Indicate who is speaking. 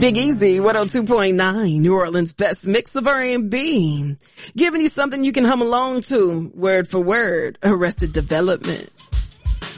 Speaker 1: Big Easy, 102.9, New Orleans' best mix of R&B. Giving you something you can hum along to, word for word, Arrested Development.